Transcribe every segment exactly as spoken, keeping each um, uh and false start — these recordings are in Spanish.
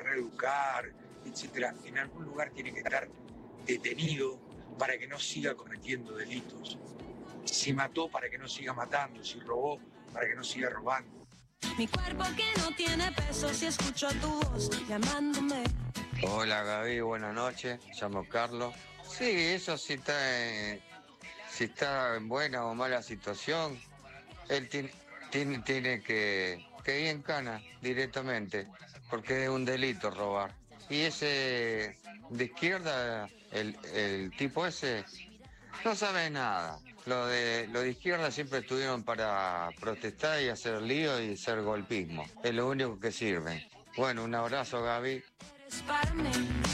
reeducar, etcétera, en algún lugar tiene que estar detenido para que no siga cometiendo delitos. Si mató, para que no siga matando. Si robó, para que no siga robando. Mi cuerpo que no tiene peso, si escucho tu voz llamándome. Hola Gaby, buenas noches, me llamo Carlos. Sí, eso sí está en, si está en buena o mala situación, él tiene, tiene, tiene que, que ir en cana directamente, porque es un delito robar. Y ese de izquierda, el, el tipo ese, no sabe nada. Lo de, lo de izquierda siempre estuvieron para protestar y hacer lío y hacer golpismo. Es lo único que sirve. Bueno, un abrazo, Gaby. Eres para mí,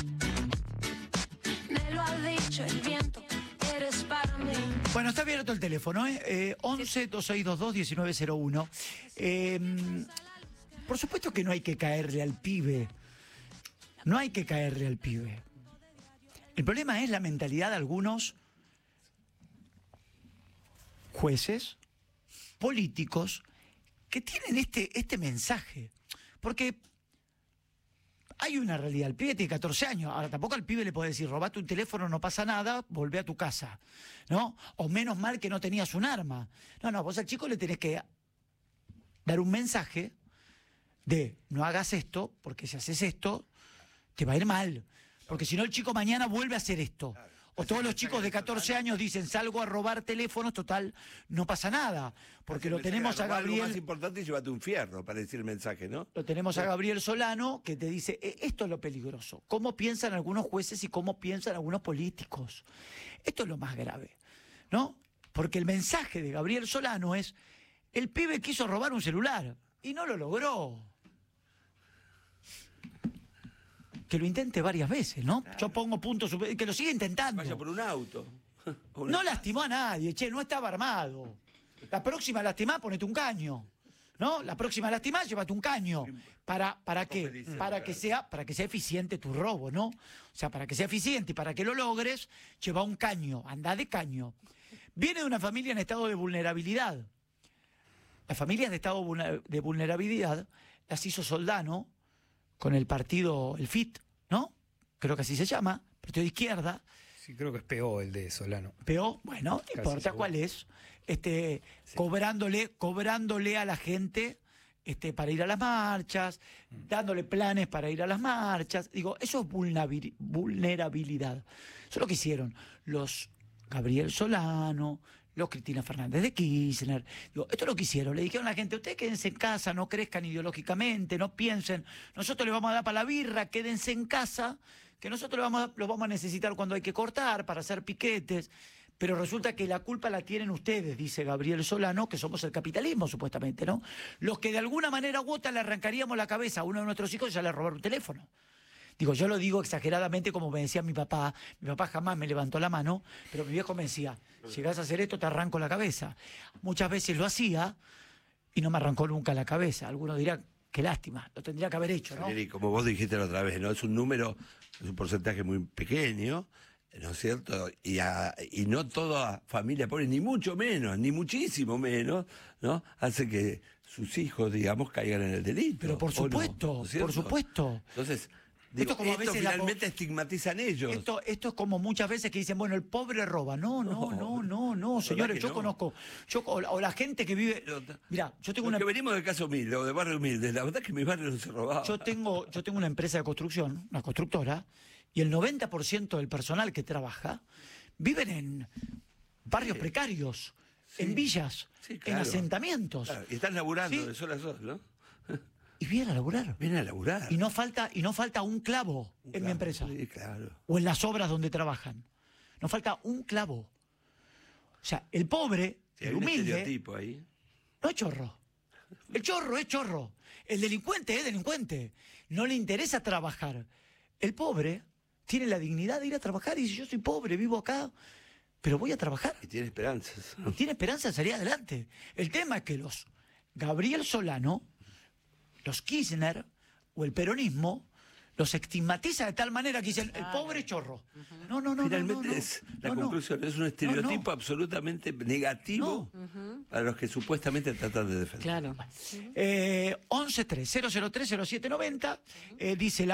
me lo ha dicho el viento, eres para mí. Bueno, está abierto el teléfono, ¿eh? eh once, dos seis dos dos, diecinueve cero uno. Eh, por supuesto que no hay que caerle al pibe. No hay que caerle al pibe. El problema es la mentalidad de algunos jueces, políticos, que tienen este, este mensaje. Porque hay una realidad, el pibe tiene catorce años, ahora tampoco al pibe le puede decir, robate un teléfono, no pasa nada, volvé a tu casa, ¿no? O menos mal que no tenías un arma. No, no, vos al chico le tenés que dar un mensaje de, no hagas esto, porque si haces esto, te va a ir mal. Porque si no el chico mañana vuelve a hacer esto. O todos los chicos de catorce años dicen, salgo a robar teléfonos, total, no pasa nada. Porque lo tenemos a Gabriel... Algo más importante es llévate un fierro para decir el mensaje, ¿no? Lo tenemos a Gabriel Solano, que te dice, esto es lo peligroso. Cómo piensan algunos jueces y cómo piensan algunos políticos. Esto es lo más grave, ¿no? Porque el mensaje de Gabriel Solano es, el pibe quiso robar un celular y no lo logró. Que lo intente varias veces, ¿no? Claro. Yo pongo puntos, que lo siga intentando. Vaya por un auto. Una no lastimó a nadie, che, no estaba armado. La próxima lastimá, ponete un caño. ¿No? La próxima lastimá, llévate un caño. ¿Para, para qué? Para que sea, para que sea eficiente tu robo, ¿no? O sea, para que sea eficiente y para que lo logres, lleva un caño, anda de caño. Viene de una familia en estado de vulnerabilidad. Las familias de estado de vulnerabilidad las hizo Soldano con el partido, el F I T, ¿no? Creo que así se llama, partido de izquierda. Sí, creo que es P O el de Solano. P O, bueno, no importa seguro cuál es, este, sí. cobrándole, cobrándole a la gente este, para ir a las marchas, mm. dándole planes para ir a las marchas. Digo, eso es vulnerabilidad. Eso es lo que hicieron los Gabriel Solano, los Cristina Fernández de Kirchner. Digo, esto es lo que hicieron. Le dijeron a la gente, ustedes quédense en casa, no crezcan ideológicamente, no piensen, nosotros les vamos a dar para la birra, quédense en casa, que nosotros los vamos a, los vamos a necesitar cuando hay que cortar, para hacer piquetes. Pero resulta que la culpa la tienen ustedes, dice Gabriel Solano, que somos el capitalismo, supuestamente, ¿no? Los que de alguna manera u otra le arrancaríamos la cabeza a uno de nuestros hijos y ya le robaron un teléfono. Digo, yo lo digo exageradamente como me decía mi papá. Mi papá jamás me levantó la mano, pero mi viejo me decía, si vas a hacer esto te arranco la cabeza. Muchas veces lo hacía y no me arrancó nunca la cabeza. Algunos dirán, qué lástima, lo tendría que haber hecho, ¿no? Y como vos dijiste la otra vez, ¿no? Es un número, es un porcentaje muy pequeño, ¿no es cierto? Y, a, y no toda familia pobre, ni mucho menos, ni muchísimo menos, ¿no? Hace que sus hijos, digamos, caigan en el delito. Pero por supuesto, no, ¿no por supuesto. Entonces... Digo, esto, como esto a veces finalmente la... estigmatizan ellos. Esto, esto es como muchas veces que dicen, bueno, el pobre roba. No, no, no, no, no, señores, yo no. conozco. Yo, o, la, o la gente que vive. Mira, yo tengo una. Que venimos de casa humilde o de barrio humilde. La verdad es que mi barrio no se robaba. Yo tengo, yo tengo una empresa de construcción, una constructora, y el noventa por ciento del personal que trabaja viven en barrios sí. precarios, sí. en villas, sí, claro. en asentamientos. Claro. Y están laburando ¿sí? de sol a sol, ¿no? Y vienen a laburar. Vienen a laburar. Y no falta, y no falta un clavo un en clavo, mi empresa. Sí, claro. O en las obras donde trabajan. No falta un clavo. O sea, el pobre, sí, el humilde, ahí. no es chorro. El chorro es chorro. El delincuente es delincuente. No le interesa trabajar. El pobre tiene la dignidad de ir a trabajar y dice, yo soy pobre, vivo acá, pero voy a trabajar. Y tiene esperanzas. Y tiene esperanza de salir adelante. El tema es que los Gabriel Solano, los Kirchner o el peronismo los estigmatiza de tal manera que dicen, el pobre chorro. No, no, no. Finalmente no, no, es la no, conclusión, no. es un estereotipo no, no. absolutamente negativo no. para los que supuestamente tratan de defender. Claro. Eh, once tres cero cero tres cero siete noventa eh, dice la